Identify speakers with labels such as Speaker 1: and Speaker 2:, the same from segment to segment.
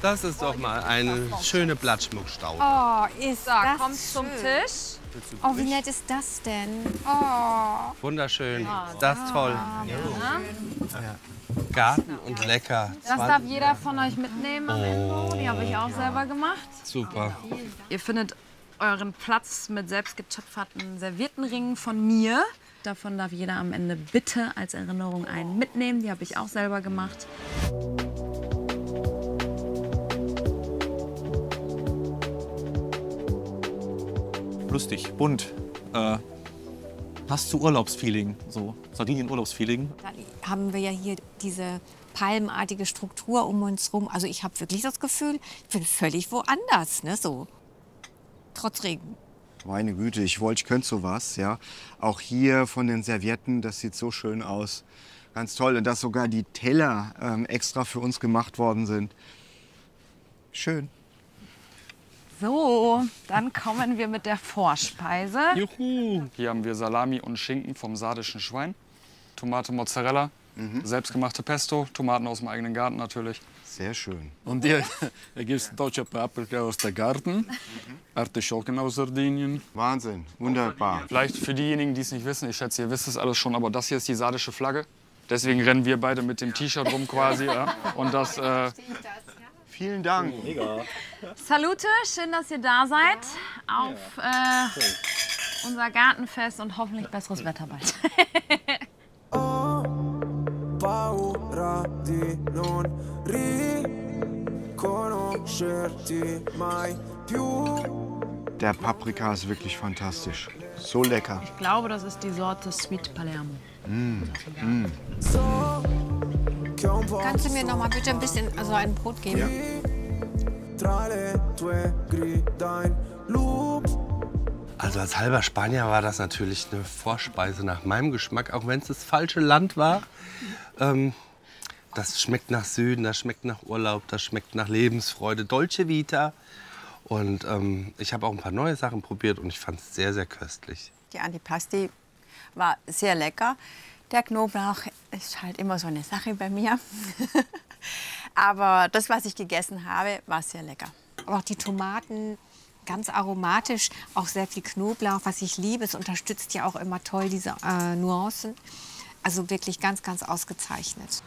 Speaker 1: Das ist doch mal eine schöne Blattschmuckstaude.
Speaker 2: Oh, ist das
Speaker 3: Kommt zum
Speaker 2: schön.
Speaker 3: Tisch.
Speaker 2: Oh, wie nett ist das denn? Oh.
Speaker 1: Wunderschön. Ist das toll. Ja. Garten und lecker.
Speaker 3: Das darf jeder von euch mitnehmen am Ende. Die habe ich auch selber gemacht.
Speaker 1: Super.
Speaker 3: Ihr findet euren Platz mit selbstgetöpferten Serviettenringen von mir. Davon darf jeder am Ende bitte als Erinnerung einen mitnehmen. Die habe ich auch selber gemacht.
Speaker 4: Lustig, bunt. Hast du Urlaubsfeeling, so Sardinien-Urlaubsfeeling?
Speaker 2: Dann haben wir ja hier diese palmenartige Struktur um uns rum. Also ich habe wirklich das Gefühl, ich bin völlig woanders, ne, so. Trotz Regen.
Speaker 5: Meine Güte, ich könnte sowas, ja. Auch hier von den Servietten, das sieht so schön aus. Ganz toll. Und dass sogar die Teller extra für uns gemacht worden sind. Schön.
Speaker 3: So, dann kommen wir mit der Vorspeise.
Speaker 1: Juhu.
Speaker 6: Hier haben wir Salami und Schinken vom sardischen Schwein, Tomate Mozzarella, selbstgemachte Pesto, Tomaten aus dem eigenen Garten natürlich.
Speaker 5: Sehr schön.
Speaker 7: Und hier gibt es deutsche Paprika aus der Garten, Artischocken aus Sardinien.
Speaker 5: Wahnsinn, wunderbar.
Speaker 6: Vielleicht für diejenigen, die es nicht wissen, ich schätze, ihr wisst es alles schon, aber das hier ist die sardische Flagge. Deswegen rennen wir beide mit dem T-Shirt rum quasi. Ja? Und das,
Speaker 5: Vielen Dank.
Speaker 3: Salute, schön, dass ihr da seid. Auf unser Gartenfest und hoffentlich besseres Wetter bald.
Speaker 8: Paura di non riconoscerti mai più.
Speaker 5: Der Paprika ist wirklich fantastisch. So lecker.
Speaker 3: Ich glaube, das ist die Sorte Sweet Palermo.
Speaker 2: Kannst du mir noch mal bitte ein bisschen, also ein Brot geben?
Speaker 8: Tra le tue grida in loop.
Speaker 1: Also als halber Spanier war das natürlich eine Vorspeise nach meinem Geschmack, auch wenn es das falsche Land war. Das schmeckt nach Süden, das schmeckt nach Urlaub, das schmeckt nach Lebensfreude, Dolce Vita. Und ich habe auch ein paar neue Sachen probiert und ich fand es sehr, sehr köstlich.
Speaker 9: Die Antipasti war sehr lecker. Der Knoblauch ist halt immer so eine Sache bei mir. Aber das, was ich gegessen habe, war sehr lecker.
Speaker 2: Aber auch die Tomaten, ganz aromatisch, auch sehr viel Knoblauch, was ich liebe. Es unterstützt ja auch immer toll diese Nuancen. Also wirklich ganz, ganz ausgezeichnet.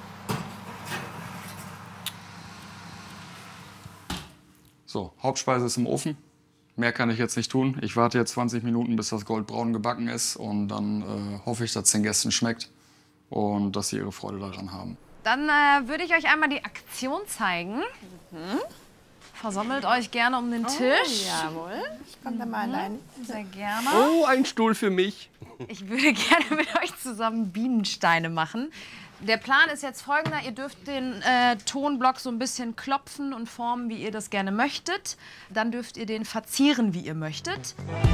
Speaker 6: so, Hauptspeise ist im Ofen. Mehr kann ich jetzt nicht tun. Ich warte jetzt 20 Minuten, bis das goldbraun gebacken ist. Und dann hoffe ich, dass es den Gästen schmeckt und dass sie ihre Freude daran haben.
Speaker 3: Dann würde ich euch einmal die Aktion zeigen. Versammelt euch gerne um den Tisch.
Speaker 9: Jawohl, ich komme da mal allein.
Speaker 3: Sehr gerne.
Speaker 1: Oh, ein Stuhl für mich.
Speaker 3: Ich würde gerne mit euch zusammen Bienensteine machen. Der Plan ist jetzt folgender. Ihr dürft den Tonblock so ein bisschen klopfen und formen, wie ihr das gerne möchtet. Dann dürft ihr den verzieren, wie ihr möchtet.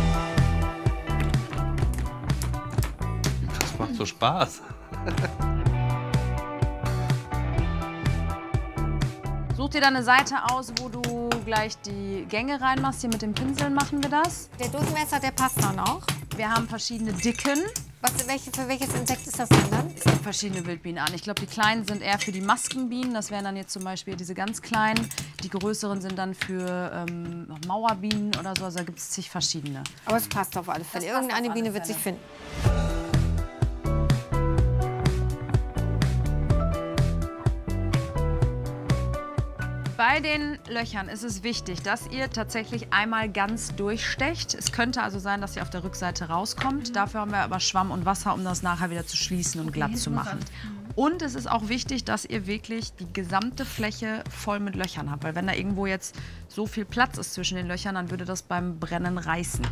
Speaker 1: Das macht so Spaß.
Speaker 3: Such dir dann eine Seite aus, wo du gleich die Gänge reinmachst. Hier mit dem Pinsel machen wir das.
Speaker 2: Der Durchmesser, der passt dann auch.
Speaker 3: Wir haben verschiedene Dicken.
Speaker 2: Für welches Insekt ist das denn dann?
Speaker 3: Es gibt verschiedene Wildbienen an. Ich glaube, die kleinen sind eher für die Maskenbienen. Das wären dann jetzt zum Beispiel diese ganz kleinen. Die größeren sind dann für Mauerbienen oder so. Also da gibt es zig verschiedene.
Speaker 2: Aber es passt auf alle Fälle. Irgendeine Biene wird sich finden.
Speaker 3: Bei den Löchern ist es wichtig, dass ihr tatsächlich einmal ganz durchstecht. Es könnte also sein, dass ihr auf der Rückseite rauskommt. Dafür haben wir aber Schwamm und Wasser, um das nachher wieder zu schließen und glatt zu machen. Und es ist auch wichtig, dass ihr wirklich die gesamte Fläche voll mit Löchern habt. Weil wenn da irgendwo jetzt so viel Platz ist zwischen den Löchern, dann würde das beim Brennen reißen.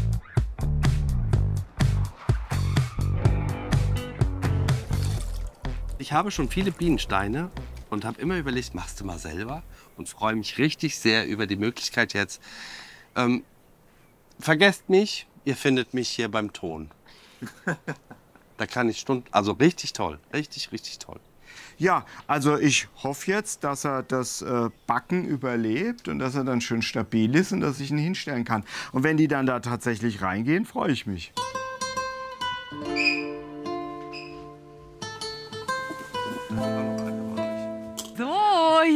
Speaker 1: Ich habe schon viele Bienensteine und habe immer überlegt, machst du mal selber? Und freue mich richtig sehr über die Möglichkeit jetzt. Vergesst mich, ihr findet mich hier beim Ton. Da kann ich also richtig toll, richtig, richtig toll.
Speaker 5: Ja, also ich hoffe jetzt, dass er das Backen überlebt und dass er dann schön stabil ist und dass ich ihn hinstellen kann. Und wenn die dann da tatsächlich reingehen, freue ich mich.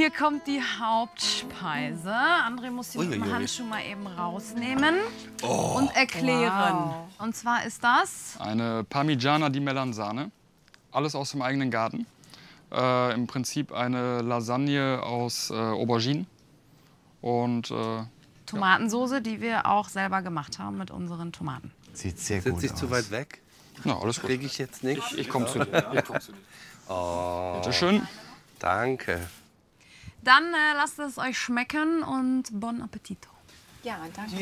Speaker 3: Hier kommt die Hauptspeise. André muss den Handschuh mal eben rausnehmen und erklären.
Speaker 2: Wow.
Speaker 3: Und zwar ist das...
Speaker 6: Eine Parmigiana di Melanzane. Alles aus dem eigenen Garten. Im Prinzip eine Lasagne aus Auberginen. Und
Speaker 3: Tomatensoße, die wir auch selber gemacht haben mit unseren Tomaten.
Speaker 5: Sieht sehr
Speaker 1: Sitze
Speaker 5: gut
Speaker 1: ich
Speaker 5: aus.
Speaker 1: zu weit weg?
Speaker 6: na, alles gut.
Speaker 1: Kriege ich jetzt nicht?
Speaker 6: Ich komme zu dir.
Speaker 1: Oh,
Speaker 6: Bitte schön.
Speaker 1: danke.
Speaker 3: Dann lasst es euch schmecken und bon appetito.
Speaker 2: Ja, danke.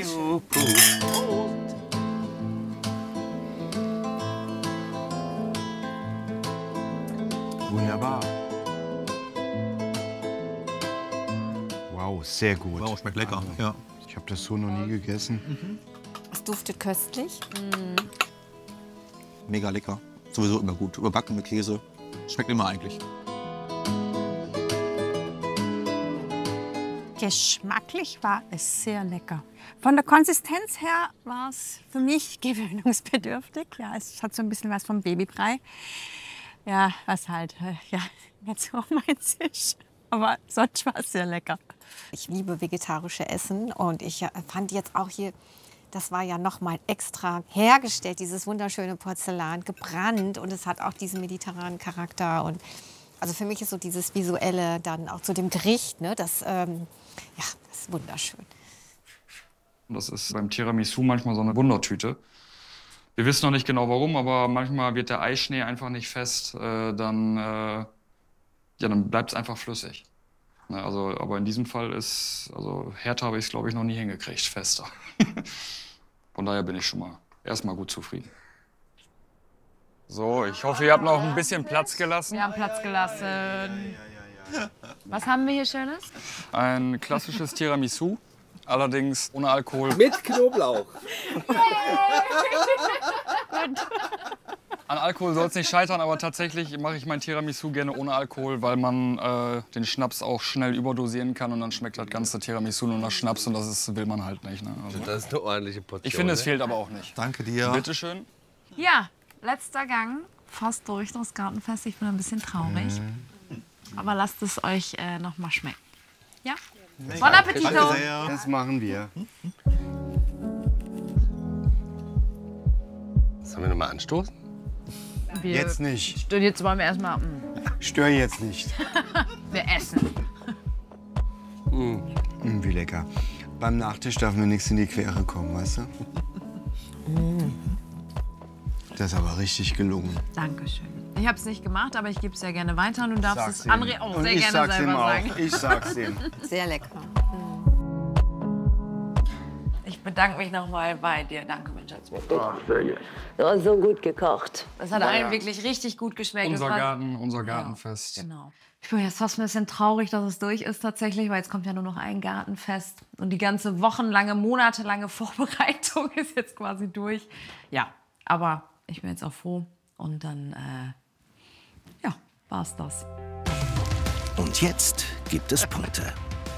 Speaker 5: Wunderbar. Wow, sehr gut.
Speaker 4: Wow, schmeckt lecker. Ja.
Speaker 5: Ich habe das so noch nie gegessen.
Speaker 2: Es duftet köstlich.
Speaker 4: Mega lecker. Sowieso immer gut. Überbacken mit Käse. Schmeckt immer eigentlich.
Speaker 9: Geschmacklich war es sehr lecker. Von der Konsistenz her war es für mich gewöhnungsbedürftig. Ja, es hat so ein bisschen was vom Babybrei. Ja, was halt ja, nicht so meins ist. Aber sonst war es sehr lecker.
Speaker 2: Ich liebe vegetarische Essen und ich fand jetzt auch hier, das war ja noch mal extra hergestellt, dieses wunderschöne Porzellan, gebrannt und es hat auch diesen mediterranen Charakter. Und also für mich ist so dieses Visuelle dann auch zu dem Gericht, ne, das ist wunderschön.
Speaker 6: Das ist beim Tiramisu manchmal so eine Wundertüte. Wir wissen noch nicht genau warum, aber manchmal wird der Eischnee einfach nicht fest. Dann bleibt es einfach flüssig. Ne, also, aber in diesem Fall ist, also härter habe ich es, glaube ich, noch nie hingekriegt, fester. Von daher bin ich schon mal erstmal gut zufrieden. So, ich hoffe, ihr habt noch ein bisschen Platz gelassen.
Speaker 3: Wir haben Platz gelassen. Was haben wir hier Schönes?
Speaker 6: Ein klassisches Tiramisu, allerdings ohne Alkohol.
Speaker 1: Mit Knoblauch.
Speaker 6: An Alkohol soll es nicht scheitern, aber tatsächlich mache ich mein Tiramisu gerne ohne Alkohol, weil man den Schnaps auch schnell überdosieren kann und dann schmeckt das ganze Tiramisu nur nach Schnaps und das will man halt nicht. Ne? Also,
Speaker 1: Das ist eine ordentliche Portion.
Speaker 6: ich finde, es
Speaker 1: ne?
Speaker 6: fehlt aber auch nicht.
Speaker 4: Danke dir.
Speaker 6: Bitte schön.
Speaker 3: Ja, letzter Gang. Fast durch das Gartenfest. Ich bin ein bisschen traurig. Aber lasst es euch noch mal schmecken. Ja? Bon Appetito!
Speaker 4: Danke sehr.
Speaker 5: Das machen wir.
Speaker 1: Sollen wir noch mal anstoßen?
Speaker 5: Jetzt nicht.
Speaker 3: Jetzt wollen wir erstmal.
Speaker 5: Stör jetzt nicht.
Speaker 3: Wir essen.
Speaker 5: Wie lecker. Beim Nachtisch darf mir nichts in die Quere kommen, weißt du? Das ist aber richtig gelungen.
Speaker 3: Dankeschön. Ich habe es nicht gemacht, aber ich gebe es sehr gerne weiter. Und du darfst
Speaker 5: Sag's
Speaker 3: es
Speaker 5: ihm.
Speaker 3: André auch
Speaker 5: Und
Speaker 3: sehr
Speaker 5: ich
Speaker 3: gerne
Speaker 5: sag's ihm
Speaker 3: selber
Speaker 5: auch.
Speaker 3: sagen.
Speaker 5: Ich sag's ihm.
Speaker 2: Sehr lecker.
Speaker 3: Ich bedanke mich nochmal bei dir. Danke, mein Schatz.
Speaker 10: Ja, so gut gekocht.
Speaker 3: Das hat allen wirklich richtig gut geschmeckt.
Speaker 6: Unser
Speaker 3: Das war-
Speaker 6: Garten, unser Gartenfest.
Speaker 3: Genau. Ich bin jetzt fast ein bisschen traurig, dass es durch ist tatsächlich, weil jetzt kommt ja nur noch ein Gartenfest. Und die ganze wochenlange, monatelange Vorbereitung ist jetzt quasi durch. Ja, aber ich bin jetzt auch froh. Und dann, war's das.
Speaker 11: Und jetzt gibt es Punkte.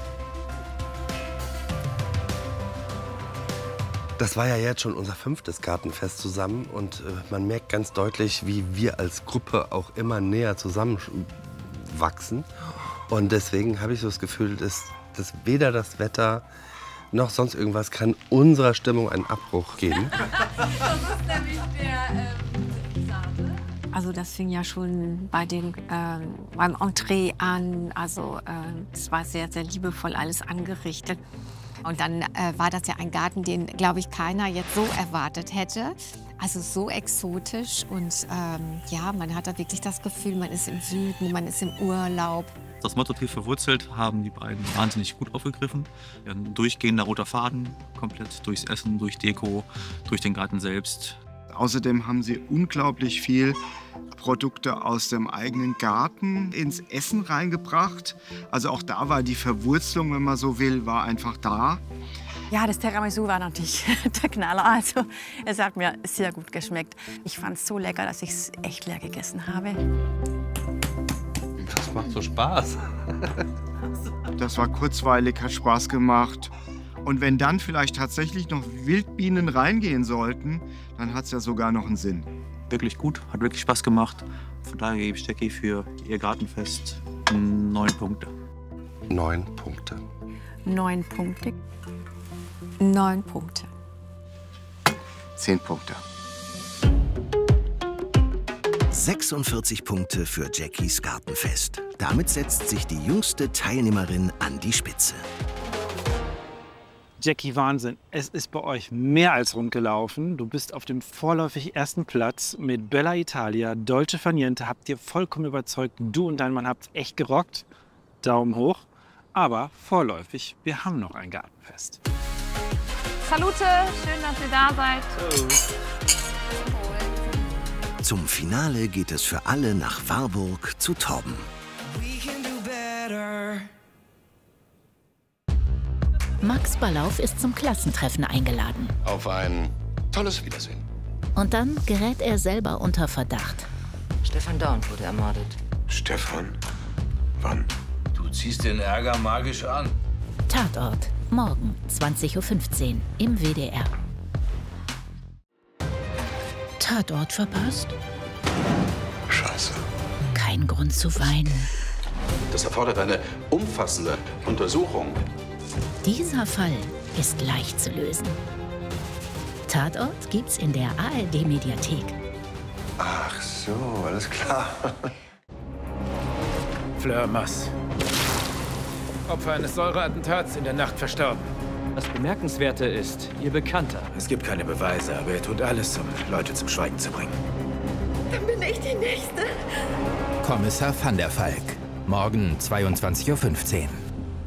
Speaker 1: Das war ja jetzt schon unser 5. Gartenfest zusammen und man merkt ganz deutlich, wie wir als Gruppe auch immer näher zusammenwachsen. Und deswegen habe ich so das Gefühl, dass weder das Wetter noch sonst irgendwas kann unserer Stimmung einen Abbruch geben.
Speaker 3: Das ist nämlich der
Speaker 2: Also das fing ja schon beim Entree an. Also es war sehr, sehr liebevoll alles angerichtet. Und dann war das ja ein Garten, den, glaube ich, keiner jetzt so erwartet hätte. Also so exotisch und man hat da wirklich das Gefühl, man ist im Süden, man ist im Urlaub.
Speaker 4: Das Motto tief verwurzelt haben die beiden wahnsinnig gut aufgegriffen. Ein durchgehender roter Faden, komplett durchs Essen, durch Deko, durch den Garten selbst.
Speaker 5: Außerdem haben sie unglaublich viel Produkte aus dem eigenen Garten ins Essen reingebracht. Also auch da war die Verwurzelung, wenn man so will, war einfach da.
Speaker 9: Ja, das Tiramisu war natürlich der Knaller. Also, es hat mir sehr gut geschmeckt. Ich fand es so lecker, dass ich es echt leer gegessen habe.
Speaker 1: Das macht so Spaß.
Speaker 5: Das war kurzweilig, hat Spaß gemacht. Und wenn dann vielleicht tatsächlich noch Wildbienen reingehen sollten, dann hat es ja sogar noch einen Sinn.
Speaker 4: Wirklich gut, hat wirklich Spaß gemacht. Von daher gebe ich Stecki für ihr Gartenfest 9 Punkte.
Speaker 1: 9 Punkte.
Speaker 9: 9 Punkte.
Speaker 2: 9 Punkte.
Speaker 5: 10 Punkte.
Speaker 11: 46 Punkte für Jackies Gartenfest. Damit setzt sich die jüngste Teilnehmerin an die Spitze.
Speaker 12: Jackie, Wahnsinn. Es ist bei euch mehr als rund gelaufen. Du bist auf dem vorläufig ersten Platz mit Bella Italia. Dolce Far Niente habt ihr vollkommen überzeugt. Du und dein Mann habt echt gerockt. Daumen hoch. Aber vorläufig, wir haben noch ein Gartenfest.
Speaker 3: Salute, schön, dass ihr da seid.
Speaker 11: Zum Finale geht es für alle nach Warburg zu Torben.
Speaker 13: Max Ballauf ist zum Klassentreffen eingeladen.
Speaker 14: Auf ein tolles Wiedersehen.
Speaker 13: Und dann gerät er selber unter Verdacht.
Speaker 15: Stefan Dorn wurde ermordet.
Speaker 14: Stefan? Wann?
Speaker 16: Du ziehst den Ärger magisch an.
Speaker 13: Tatort. Morgen, 20:15 Uhr im WDR. Tatort verpasst?
Speaker 14: Scheiße.
Speaker 13: Kein Grund zu weinen.
Speaker 14: Das erfordert eine umfassende Untersuchung.
Speaker 13: Dieser Fall ist leicht zu lösen. Tatort gibt's in der ARD-Mediathek.
Speaker 14: Ach so, alles klar.
Speaker 16: Fleur Mass. Opfer eines Säureattentats in der Nacht verstorben.
Speaker 17: Das Bemerkenswerte ist, ihr Bekannter.
Speaker 16: Es gibt keine Beweise, aber er tut alles, um Leute zum Schweigen zu bringen.
Speaker 18: Dann bin ich die Nächste.
Speaker 19: Kommissar van der Valk. Morgen 22:15 Uhr.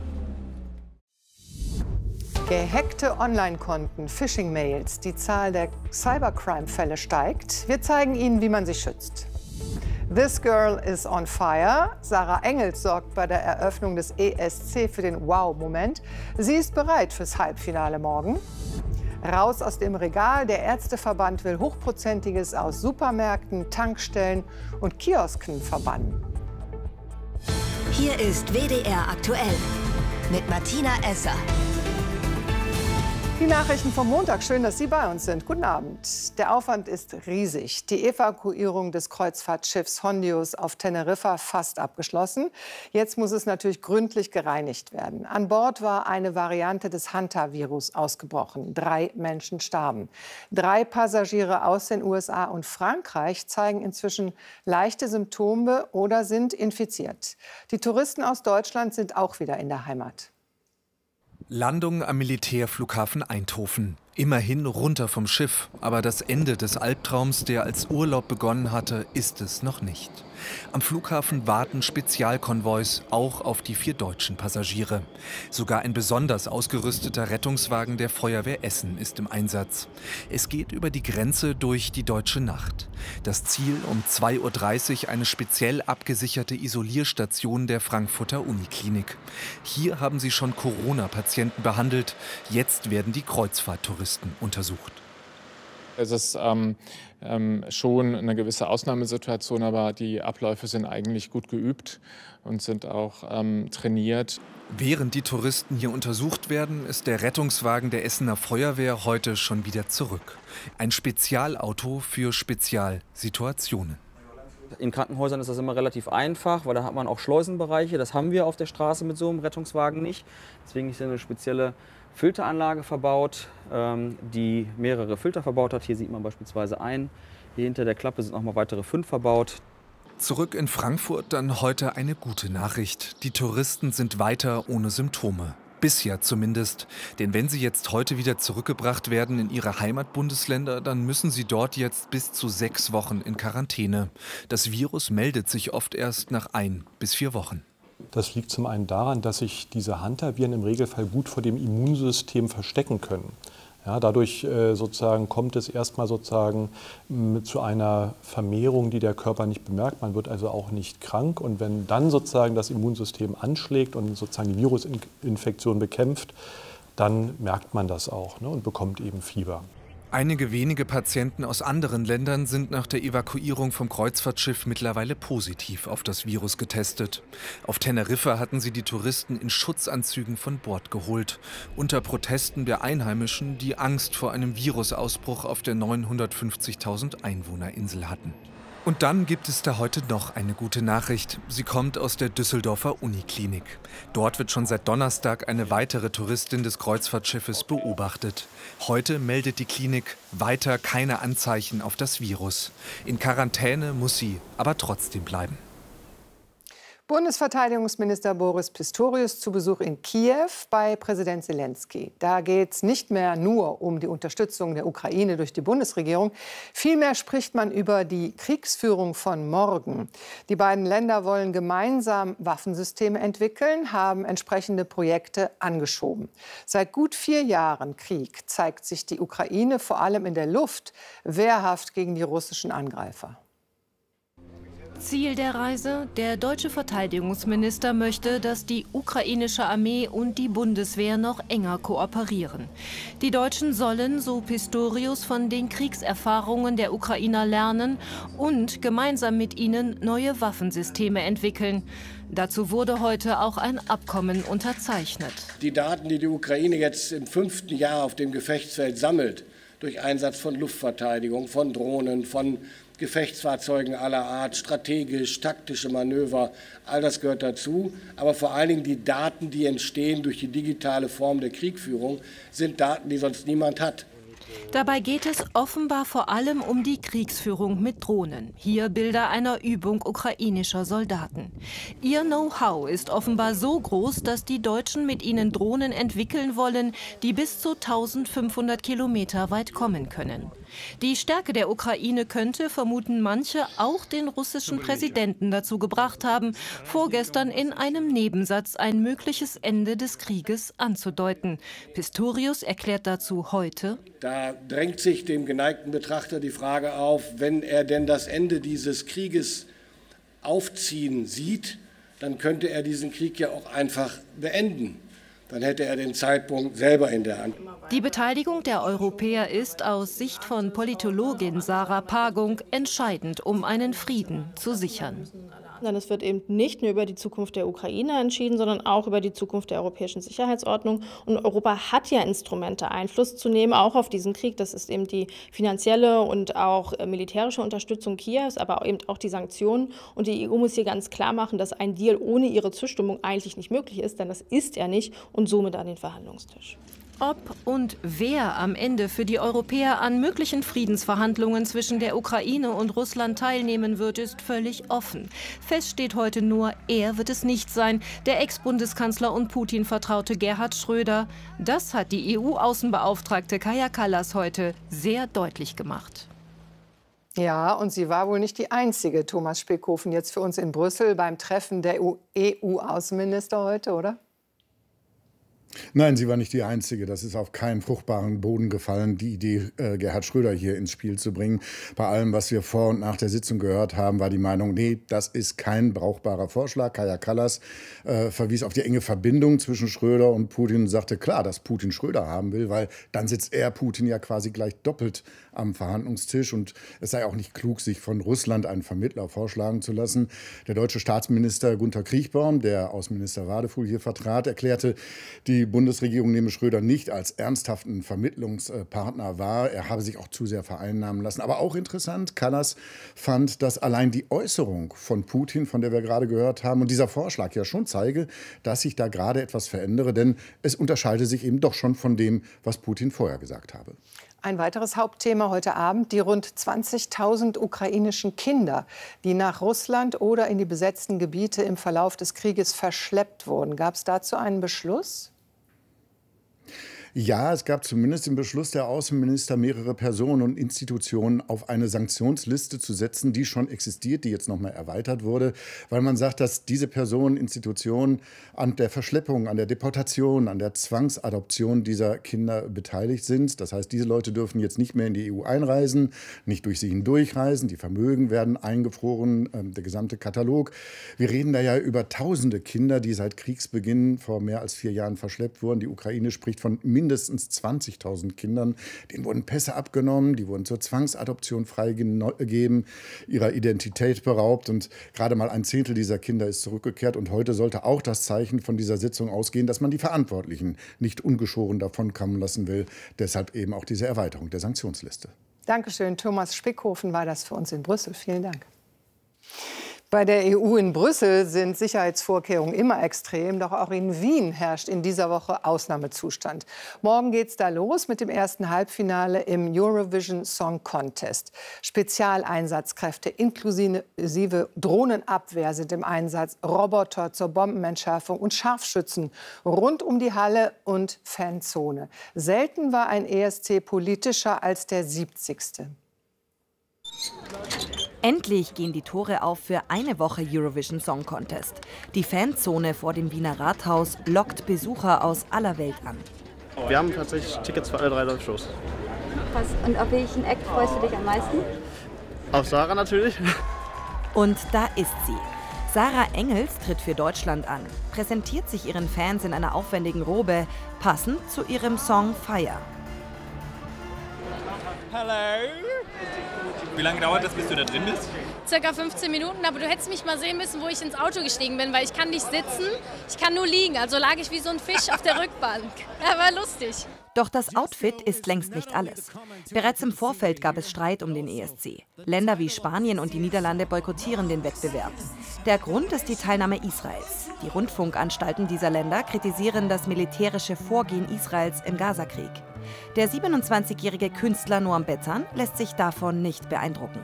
Speaker 20: Gehackte Online-Konten, Phishing-Mails, die Zahl der Cybercrime-Fälle steigt. Wir zeigen Ihnen, wie man sich schützt. This Girl is on Fire. Sarah Engels sorgt bei der Eröffnung des ESC für den Wow-Moment. Sie ist bereit fürs Halbfinale morgen. Raus aus dem Regal. Der Ärzteverband will Hochprozentiges aus Supermärkten, Tankstellen und Kiosken verbannen.
Speaker 18: Hier ist WDR aktuell mit Martina Esser.
Speaker 20: Die Nachrichten vom Montag. Schön, dass Sie bei uns sind. Guten Abend. Der Aufwand ist riesig. Die Evakuierung des Kreuzfahrtschiffs Hondius auf Teneriffa fast abgeschlossen. Jetzt muss es natürlich gründlich gereinigt werden. An Bord war eine Variante des Hantavirus ausgebrochen. 3 Menschen starben. 3 Passagiere aus den USA und Frankreich zeigen inzwischen leichte Symptome oder sind infiziert. Die Touristen aus Deutschland sind auch wieder in der Heimat.
Speaker 21: Landung am Militärflughafen Eindhoven. Immerhin runter vom Schiff. Aber das Ende des Albtraums, der als Urlaub begonnen hatte, ist es noch nicht. Am Flughafen warten Spezialkonvois auch auf die 4 deutschen Passagiere. Sogar ein besonders ausgerüsteter Rettungswagen der Feuerwehr Essen ist im Einsatz. Es geht über die Grenze durch die deutsche Nacht. Das Ziel um 2:30 Uhr eine speziell abgesicherte Isolierstation der Frankfurter Uniklinik. Hier haben sie schon Corona-Patienten behandelt. Jetzt werden die Kreuzfahrttouristen untersucht.
Speaker 22: Es ist schon eine gewisse Ausnahmesituation, aber die Abläufe sind eigentlich gut geübt und sind auch trainiert.
Speaker 21: Während die Touristen hier untersucht werden, ist der Rettungswagen der Essener Feuerwehr heute schon wieder zurück. Ein Spezialauto für Spezialsituationen.
Speaker 23: In Krankenhäusern ist das immer relativ einfach, weil da hat man auch Schleusenbereiche. Das haben wir auf der Straße mit so einem Rettungswagen nicht. Deswegen ist hier eine spezielle Filteranlage verbaut, die mehrere Filter verbaut hat. Hier sieht man beispielsweise einen. Hier hinter der Klappe sind noch mal weitere 5 verbaut.
Speaker 21: Zurück in Frankfurt dann heute eine gute Nachricht. Die Touristen sind weiter ohne Symptome. Bisher zumindest. Denn wenn sie jetzt heute wieder zurückgebracht werden in ihre Heimatbundesländer, dann müssen sie dort jetzt bis zu 6 Wochen in Quarantäne. Das Virus meldet sich oft erst nach 1 bis 4 Wochen.
Speaker 24: Das liegt zum einen daran, dass sich diese Hantaviren im Regelfall gut vor dem Immunsystem verstecken können. Ja, dadurch sozusagen kommt es erstmal sozusagen zu einer Vermehrung, die der Körper nicht bemerkt. Man wird also auch nicht krank. Und wenn dann sozusagen das Immunsystem anschlägt und sozusagen die Virusinfektion bekämpft, dann merkt man das auch, ne, und bekommt eben Fieber.
Speaker 21: Einige wenige Patienten aus anderen Ländern sind nach der Evakuierung vom Kreuzfahrtschiff mittlerweile positiv auf das Virus getestet. Auf Teneriffa hatten sie die Touristen in Schutzanzügen von Bord geholt, unter Protesten der Einheimischen, die Angst vor einem Virusausbruch auf der 950.000 Einwohnerinsel hatten. Und dann gibt es da heute noch eine gute Nachricht. Sie kommt aus der Düsseldorfer Uniklinik. Dort wird schon seit Donnerstag eine weitere Touristin des Kreuzfahrtschiffes beobachtet. Heute meldet die Klinik weiter keine Anzeichen auf das Virus. In Quarantäne muss sie aber trotzdem bleiben.
Speaker 20: Bundesverteidigungsminister Boris Pistorius zu Besuch in Kiew bei Präsident Zelensky. Da geht es nicht mehr nur um die Unterstützung der Ukraine durch die Bundesregierung. Vielmehr spricht man über die Kriegsführung von morgen. Die beiden Länder wollen gemeinsam Waffensysteme entwickeln, haben entsprechende Projekte angeschoben. Seit gut 4 Jahren Krieg zeigt sich die Ukraine vor allem in der Luft wehrhaft gegen die russischen Angreifer.
Speaker 6: Ziel der Reise: Der deutsche Verteidigungsminister möchte, dass die ukrainische Armee und die Bundeswehr noch enger kooperieren. Die Deutschen sollen, so Pistorius, von den Kriegserfahrungen der Ukrainer lernen und gemeinsam mit ihnen neue Waffensysteme entwickeln. Dazu wurde heute auch ein Abkommen unterzeichnet.
Speaker 7: Die Daten, die die Ukraine jetzt im 5. Jahr auf dem Gefechtsfeld sammelt, durch Einsatz von Luftverteidigung, von Drohnen, von Gefechtsfahrzeugen aller Art, strategisch, taktische Manöver, all das gehört dazu. Aber vor allen Dingen die Daten, die entstehen durch die digitale Form der Kriegführung, sind Daten, die sonst niemand hat.
Speaker 6: Dabei geht es offenbar vor allem um die Kriegsführung mit Drohnen. Hier Bilder einer Übung ukrainischer Soldaten. Ihr Know-how ist offenbar so groß, dass die Deutschen mit ihnen Drohnen entwickeln wollen, die bis zu 1500 Kilometer weit kommen können. Die Stärke der Ukraine könnte, vermuten manche, auch den russischen Präsidenten dazu gebracht haben, vorgestern in einem Nebensatz ein mögliches Ende des Krieges anzudeuten. Pistorius erklärt dazu heute:
Speaker 7: Da drängt sich dem geneigten Betrachter die Frage auf, wenn er denn das Ende dieses Krieges aufziehen sieht, dann könnte er diesen Krieg ja auch einfach beenden. Dann hätte er den Zeitpunkt selber in der Hand.
Speaker 6: Die Beteiligung der Europäer ist aus Sicht von Politologin Sarah Pagung entscheidend, um einen Frieden zu sichern.
Speaker 8: Denn es wird eben nicht nur über die Zukunft der Ukraine entschieden, sondern auch über die Zukunft der europäischen Sicherheitsordnung. Und Europa hat ja Instrumente, Einfluss zu nehmen, auch auf diesen Krieg. Das ist eben die finanzielle und auch militärische Unterstützung Kiews, aber eben auch die Sanktionen. Und die EU muss hier ganz klar machen, dass ein Deal ohne ihre Zustimmung eigentlich nicht möglich ist, denn das ist er nicht, und somit an den Verhandlungstisch.
Speaker 6: Ob und wer am Ende für die Europäer an möglichen Friedensverhandlungen zwischen der Ukraine und Russland teilnehmen wird, ist völlig offen. Fest steht heute nur, er wird es nicht sein, der Ex-Bundeskanzler und Putin-Vertraute Gerhard Schröder. Das hat die EU-Außenbeauftragte Kaja Kallas heute sehr deutlich gemacht.
Speaker 20: Ja, und sie war wohl nicht die einzige, Thomas Speckhofen, jetzt für uns in Brüssel beim Treffen der EU-Außenminister heute, oder?
Speaker 10: Nein, sie war nicht die Einzige. Das ist auf keinen fruchtbaren Boden gefallen, die Idee, Gerhard Schröder hier ins Spiel zu bringen. Bei allem, was wir vor und nach der Sitzung gehört haben, war die Meinung, nee, das ist kein brauchbarer Vorschlag. Kaja Kallas verwies auf die enge Verbindung zwischen Schröder und Putin und sagte, klar, dass Putin Schröder haben will, weil dann sitzt er, Putin, ja quasi gleich doppelt am Verhandlungstisch. Und es sei auch nicht klug, sich von Russland einen Vermittler vorschlagen zu lassen. Der deutsche Staatsminister Gunther Kriechbaum, der Außenminister Wadefuhl hier vertrat, erklärte, die Bundesregierung nehme Schröder nicht als ernsthaften Vermittlungspartner wahr. Er habe sich auch zu sehr vereinnahmen lassen. Aber auch interessant, Kallas fand, dass allein die Äußerung von Putin, von der wir gerade gehört haben, und dieser Vorschlag ja schon zeige, dass sich da gerade etwas verändere. Denn es unterscheide sich eben doch schon von dem, was Putin vorher gesagt habe.
Speaker 20: Ein weiteres Hauptthema heute Abend: die rund 20.000 ukrainischen Kinder, die nach Russland oder in die besetzten Gebiete im Verlauf des Krieges verschleppt wurden. Gab es dazu einen Beschluss?
Speaker 10: Ja, es gab zumindest den Beschluss der Außenminister, mehrere Personen und Institutionen auf eine Sanktionsliste zu setzen, die schon existiert, die jetzt noch mal erweitert wurde, weil man sagt, dass diese Personen, Institutionen an der Verschleppung, an der Deportation, an der Zwangsadoption dieser Kinder beteiligt sind. Das heißt, diese Leute dürfen jetzt nicht mehr in die EU einreisen, nicht durch sie hindurchreisen, die Vermögen werden eingefroren, der gesamte Katalog. Wir reden da ja über tausende Kinder, die seit Kriegsbeginn vor mehr als 4 Jahren verschleppt wurden. Die Ukraine spricht von mindestens 20.000 Kindern. Denen wurden Pässe abgenommen, die wurden zur Zwangsadoption freigegeben, ihrer Identität beraubt. Und gerade mal 1/10 dieser Kinder ist zurückgekehrt. Und heute sollte auch das Zeichen von dieser Sitzung ausgehen, dass man die Verantwortlichen nicht ungeschoren davonkommen lassen will. Deshalb eben auch diese Erweiterung der Sanktionsliste.
Speaker 20: Dankeschön, Thomas Speckhofen war das für uns in Brüssel. Vielen Dank. Bei der EU in Brüssel sind Sicherheitsvorkehrungen immer extrem, doch auch in Wien herrscht in dieser Woche Ausnahmezustand. Morgen geht's da los mit dem ersten Halbfinale im Eurovision Song Contest. Spezialeinsatzkräfte inklusive Drohnenabwehr sind im Einsatz, Roboter zur Bombenentschärfung und Scharfschützen rund um die Halle und Fanzone. Selten war ein ESC politischer als der 70.
Speaker 1: Endlich gehen die Tore auf für eine Woche Eurovision Song Contest. Die Fanzone vor dem Wiener Rathaus lockt Besucher aus aller Welt an.
Speaker 2: Wir haben tatsächlich Tickets für alle 3 Live-Shows.
Speaker 4: Und auf welchen Act freust du dich am meisten?
Speaker 2: Auf Sarah natürlich.
Speaker 1: Und da ist sie. Sarah Engels tritt für Deutschland an, präsentiert sich ihren Fans in einer aufwendigen Robe, passend zu ihrem Song Fire.
Speaker 9: Hallo. Wie lange dauert das, bis du da drin bist?
Speaker 25: Circa 15 Minuten, aber du hättest mich mal sehen müssen, wo ich ins Auto gestiegen bin, weil ich kann nicht sitzen, ich kann nur liegen. Also lag ich wie so ein Fisch auf der Rückbank. Ja, war lustig.
Speaker 1: Doch das Outfit ist längst nicht alles. Bereits im Vorfeld gab es Streit um den ESC. Länder wie Spanien und die Niederlande boykottieren den Wettbewerb. Der Grund ist die Teilnahme Israels. Die Rundfunkanstalten dieser Länder kritisieren das militärische Vorgehen Israels im Gazakrieg. Der 27-jährige Künstler Noam Betan lässt sich davon nicht beeindrucken.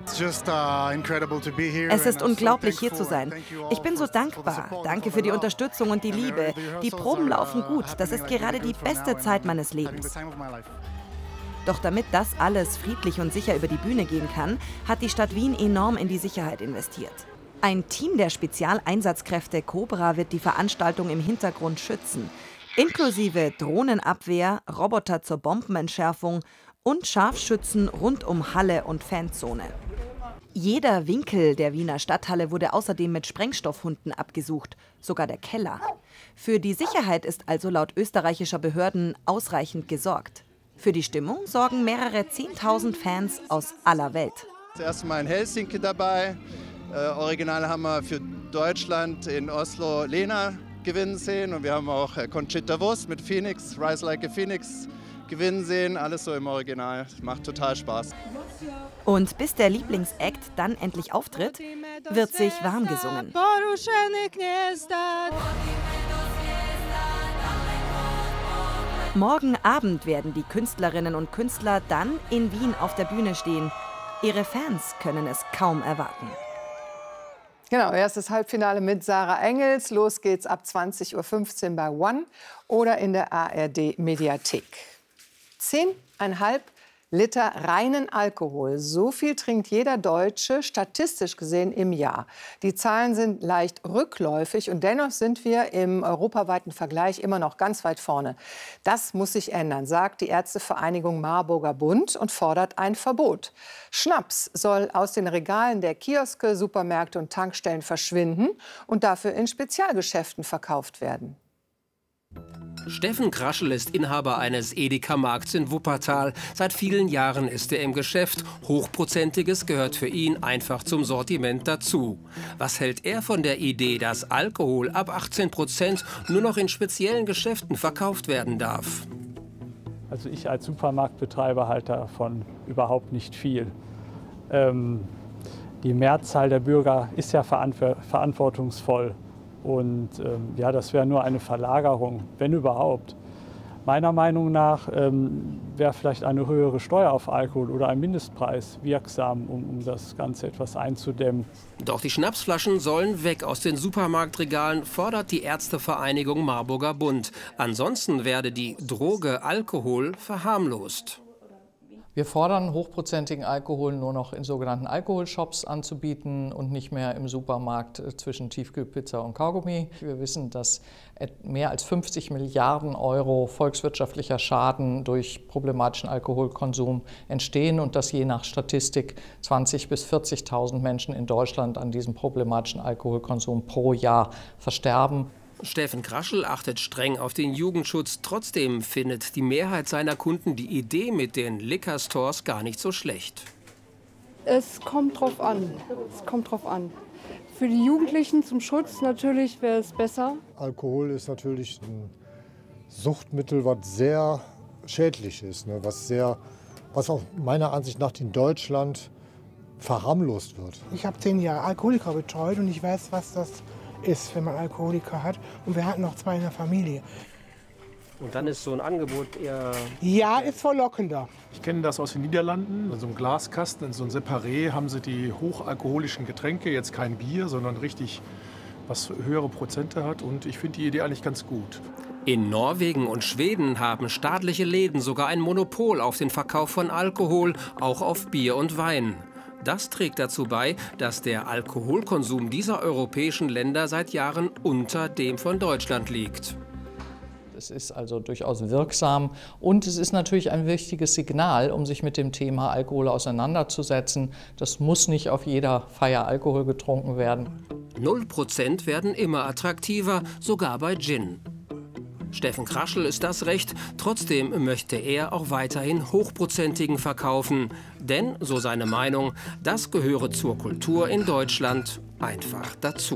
Speaker 1: Es ist unglaublich, hier zu sein. Ich bin so dankbar. Danke für die Unterstützung und die Liebe. Die Proben laufen gut. Das ist gerade die beste Zeit meines Lebens. Doch damit das alles friedlich und sicher über die Bühne gehen kann, hat die Stadt Wien enorm in die Sicherheit investiert. Ein Team der Spezialeinsatzkräfte Cobra wird die Veranstaltung im Hintergrund schützen. Inklusive Drohnenabwehr, Roboter zur Bombenentschärfung und Scharfschützen rund um Halle und Fanzone. Jeder Winkel der Wiener Stadthalle wurde außerdem mit Sprengstoffhunden abgesucht, sogar der Keller. Für die Sicherheit ist also laut österreichischer Behörden ausreichend gesorgt. Für die Stimmung sorgen mehrere 10.000 Fans aus aller Welt.
Speaker 26: Das erste Mal in Helsinki dabei. Original haben wir für Deutschland in Oslo Lena gewinnen sehen und wir haben auch Conchita Wurst mit Phoenix, Rise Like a Phoenix gewinnen sehen. Alles so im Original. Macht total Spaß.
Speaker 1: Und bis der Lieblingsakt dann endlich auftritt, wird sich warm gesungen. Morgen Abend werden die Künstlerinnen und Künstler dann in Wien auf der Bühne stehen. Ihre Fans können es kaum erwarten.
Speaker 20: Genau, erstes Halbfinale mit Sarah Engels. Los geht's ab 20:15 Uhr bei One oder in der ARD-Mediathek. 10,5 Liter reinen Alkohol. So viel trinkt jeder Deutsche statistisch gesehen im Jahr. Die Zahlen sind leicht rückläufig und dennoch sind wir im europaweiten Vergleich immer noch ganz weit vorne. Das muss sich ändern, sagt die Ärztevereinigung Marburger Bund und fordert ein Verbot. Schnaps soll aus den Regalen der Kioske, Supermärkte und Tankstellen verschwinden und dafür in Spezialgeschäften verkauft werden.
Speaker 27: Steffen Kraschel ist Inhaber eines Edeka-Markts in Wuppertal. Seit vielen Jahren ist er im Geschäft. Hochprozentiges gehört für ihn einfach zum Sortiment dazu. Was hält er von der Idee, dass Alkohol ab 18% nur noch in speziellen Geschäften verkauft werden darf?
Speaker 28: Also ich als Supermarktbetreiber halte davon überhaupt nicht viel. Die Mehrzahl der Bürger ist ja verantwortungsvoll. Und ja, das wäre nur eine Verlagerung, wenn überhaupt. Meiner Meinung nach wäre vielleicht eine höhere Steuer auf Alkohol oder ein Mindestpreis wirksam, um das Ganze etwas einzudämmen.
Speaker 27: Doch die Schnapsflaschen sollen weg aus den Supermarktregalen, fordert die Ärztevereinigung Marburger Bund. Ansonsten werde die Droge Alkohol verharmlost.
Speaker 29: Wir fordern, hochprozentigen Alkohol nur noch in sogenannten Alkoholshops anzubieten und nicht mehr im Supermarkt zwischen Tiefkühlpizza und Kaugummi. Wir wissen, dass mehr als 50 Milliarden Euro volkswirtschaftlicher Schaden durch problematischen Alkoholkonsum entstehen und dass je nach Statistik 20.000 bis 40.000 Menschen in Deutschland an diesem problematischen Alkoholkonsum pro Jahr versterben.
Speaker 27: Steffen Kraschel achtet streng auf den Jugendschutz. Trotzdem findet die Mehrheit seiner Kunden die Idee mit den Liquor Stores gar nicht so schlecht.
Speaker 30: Es kommt drauf an. Es kommt drauf an. Für die Jugendlichen zum Schutz natürlich wäre es besser.
Speaker 31: Alkohol ist natürlich ein Suchtmittel, was sehr schädlich ist, ne? Was auch meiner Ansicht nach in Deutschland verharmlost wird.
Speaker 3: Ich habe 10 Jahre Alkoholiker betreut und ich weiß, was das ist, wenn man Alkoholiker hat. Und wir hatten noch 2 in der Familie.
Speaker 5: Und dann ist so ein Angebot eher...
Speaker 3: Ja, ist verlockender.
Speaker 11: Ich kenne das aus den Niederlanden. In so einem Glaskasten, in so einem Separé haben sie die hochalkoholischen Getränke, jetzt kein Bier, sondern richtig was höhere Prozente hat. Und ich finde die Idee eigentlich ganz gut.
Speaker 27: In Norwegen und Schweden haben staatliche Läden sogar ein Monopol auf den Verkauf von Alkohol, auch auf Bier und Wein. Das trägt dazu bei, dass der Alkoholkonsum dieser europäischen Länder seit Jahren unter dem von Deutschland liegt.
Speaker 29: Es ist also durchaus wirksam und es ist natürlich ein wichtiges Signal, um sich mit dem Thema Alkohol auseinanderzusetzen. Das muss nicht auf jeder Feier Alkohol getrunken werden.
Speaker 27: 0% werden immer attraktiver, sogar bei Gin. Steffen Kraschel ist das recht, trotzdem möchte er auch weiterhin hochprozentigen verkaufen. Denn, so seine Meinung, das gehöre zur Kultur in Deutschland einfach dazu.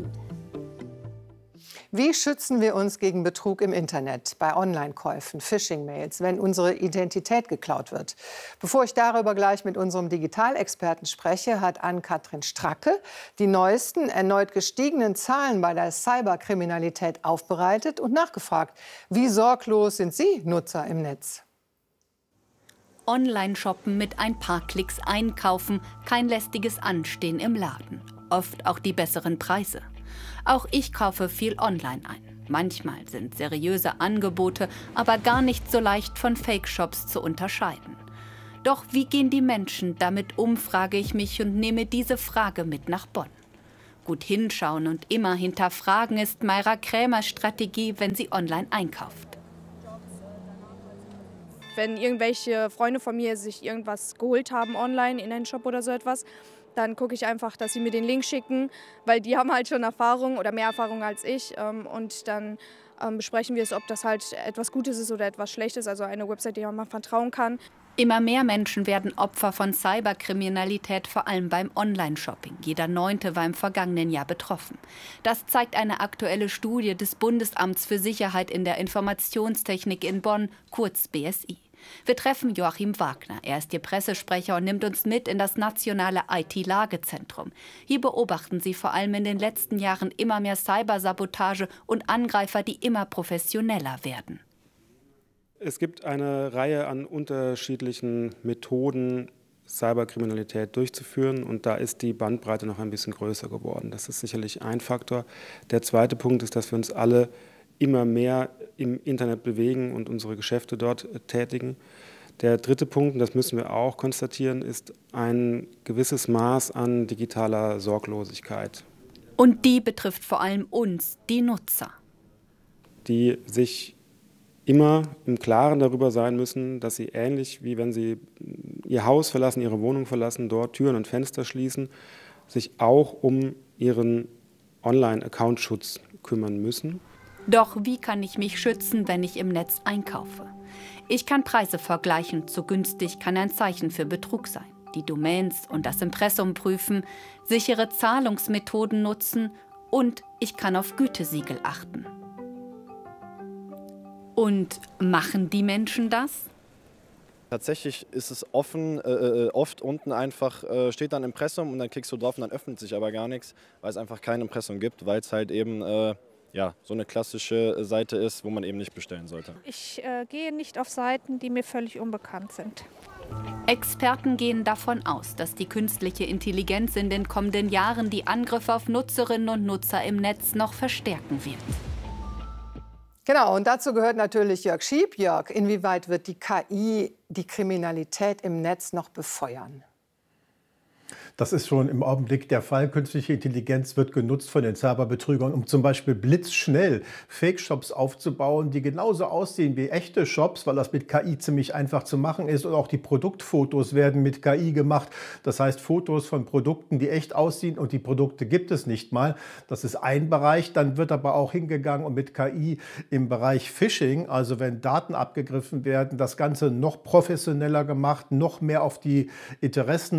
Speaker 20: Wie schützen wir uns gegen Betrug im Internet, bei Online-Käufen, Phishing-Mails, wenn unsere Identität geklaut wird? Bevor ich darüber gleich mit unserem Digitalexperten spreche, hat Ann-Kathrin Stracke die neuesten, erneut gestiegenen Zahlen bei der Cyberkriminalität aufbereitet und nachgefragt. Wie sorglos sind Sie Nutzer im Netz?
Speaker 12: Online-Shoppen, mit ein paar Klicks einkaufen, kein lästiges Anstehen im Laden. Oft auch die besseren Preise. Auch ich kaufe viel online ein. Manchmal sind seriöse Angebote aber gar nicht so leicht von Fake-Shops zu unterscheiden. Doch wie gehen die Menschen damit um, frage ich mich und nehme diese Frage mit nach Bonn. Gut hinschauen und immer hinterfragen ist Mayra Krämers Strategie, wenn sie online einkauft.
Speaker 13: Wenn irgendwelche Freunde von mir sich irgendwas geholt haben online in einen Shop oder so etwas, dann gucke ich einfach, dass sie mir den Link schicken, weil die haben halt schon Erfahrung oder mehr Erfahrung als ich. Und dann besprechen wir es, ob das halt etwas Gutes ist oder etwas Schlechtes, also eine Website, der man vertrauen kann.
Speaker 12: Immer mehr Menschen werden Opfer von Cyberkriminalität, vor allem beim Online-Shopping. Jeder 9. war im vergangenen Jahr betroffen. Das zeigt eine aktuelle Studie des Bundesamts für Sicherheit in der Informationstechnik in Bonn, kurz BSI. Wir treffen Joachim Wagner. Er ist ihr Pressesprecher und nimmt uns mit in das nationale IT-Lagezentrum. Hier beobachten sie vor allem in den letzten Jahren immer mehr Cybersabotage und Angreifer, die immer professioneller werden.
Speaker 14: Es gibt eine Reihe an unterschiedlichen Methoden, Cyberkriminalität durchzuführen. Und da ist die Bandbreite noch ein bisschen größer geworden. Das ist sicherlich ein Faktor. Der zweite Punkt ist, dass wir uns alle immer mehr im Internet bewegen und unsere Geschäfte dort tätigen. Der dritte Punkt, und das müssen wir auch konstatieren, ist ein gewisses Maß an digitaler Sorglosigkeit.
Speaker 12: Und die betrifft vor allem uns, die Nutzer.
Speaker 14: Die sich immer im Klaren darüber sein müssen, dass sie ähnlich wie wenn sie ihr Haus verlassen, ihre Wohnung verlassen, dort Türen und Fenster schließen, sich auch um ihren Online-Account-Schutz kümmern müssen.
Speaker 12: Doch wie kann ich mich schützen, wenn ich im Netz einkaufe? Ich kann Preise vergleichen, zu günstig kann ein Zeichen für Betrug sein. Die Domains und das Impressum prüfen, sichere Zahlungsmethoden nutzen und ich kann auf Gütesiegel achten. Und machen die Menschen das?
Speaker 2: Tatsächlich ist es oft unten einfach, steht dann Impressum und dann klickst du drauf und dann öffnet sich aber gar nichts, weil es einfach kein Impressum gibt, weil es halt eben so eine klassische Seite ist, wo man eben nicht bestellen sollte.
Speaker 15: Ich gehe nicht auf Seiten, die mir völlig unbekannt sind.
Speaker 12: Experten gehen davon aus, dass die künstliche Intelligenz in den kommenden Jahren die Angriffe auf Nutzerinnen und Nutzer im Netz noch verstärken wird.
Speaker 20: Genau, und dazu gehört natürlich Jörg Schieb. Jörg, inwieweit wird die KI die Kriminalität im Netz noch befeuern?
Speaker 16: Das ist schon im Augenblick der Fall. Künstliche Intelligenz wird genutzt von den Cyberbetrügern, um zum Beispiel blitzschnell Fake-Shops aufzubauen, die genauso aussehen wie echte Shops, weil das mit KI ziemlich einfach zu machen ist. Und auch die Produktfotos werden mit KI gemacht. Das heißt, Fotos von Produkten, die echt aussehen und die Produkte gibt es nicht mal. Das ist ein Bereich. Dann wird aber auch hingegangen und mit KI im Bereich Phishing, also wenn Daten abgegriffen werden, das Ganze noch professioneller gemacht, noch mehr auf die Interessen